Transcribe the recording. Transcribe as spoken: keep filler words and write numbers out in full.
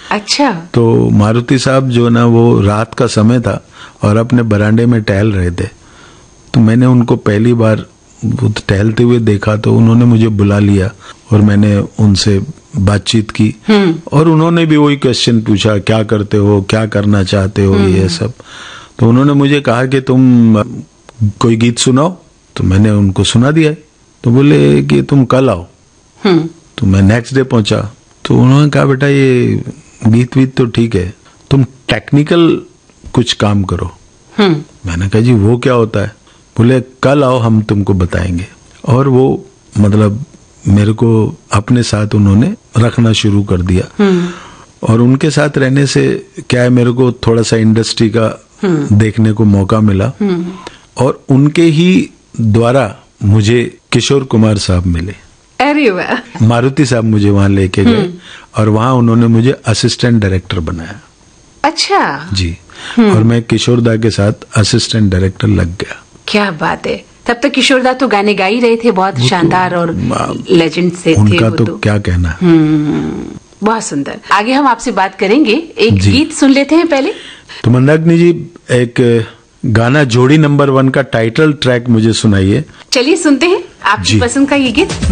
अच्छा। तो मारुति साहब जो ना वो रात का समय था और अपने बरामदे में टहल रहे थे, तो मैंने उनको पहली बार वो टहलते हुए देखा, तो उन्होंने मुझे बुला लिया और मैंने उनसे बातचीत की और उन्होंने भी वही क्वेश्चन पूछा, क्या करते हो, क्या करना चाहते हो, ये सब। तो उन्होंने मुझे कहा कि तुम कोई गीत सुनाओ, तो मैंने उनको सुना दिया। तो बोले कि तुम कल आओ। तो मैं नेक्स्ट डे पहुंचा, तो उन्होंने कहा बेटा ये गीत वीत तो ठीक है, तुम टेक्निकल कुछ काम करो। मैंने कहा जी वो क्या होता है? बोले कल आओ हम तुमको बताएंगे। और वो मतलब मेरे को अपने साथ उन्होंने रखना शुरू कर दिया और उनके साथ रहने से क्या है, मेरे को थोड़ा सा इंडस्ट्री का देखने को मौका मिला और उनके ही द्वारा मुझे किशोर कुमार साहब मिले। अरे वाह। मारुति साहब मुझे वहां लेके गए और वहां उन्होंने मुझे असिस्टेंट डायरेक्टर बनाया। अच्छा जी। और मैं किशोर दा के साथ असिस्टेंट डायरेक्टर लग गया। क्या बात है। तब तक किशोर दा तो गाने गा ही रहे थे, बहुत शानदार और लेजेंड से थे उनका वो तो, तो क्या कहना। बहुत सुंदर। आगे हम आपसे बात करेंगे, एक गीत सुन लेते हैं पहले। तो मंदाकिनी जी एक गाना जोड़ी नंबर वन का टाइटल ट्रैक मुझे सुनाइए। चलिए सुनते हैं आपकी पसंद का ये गीत।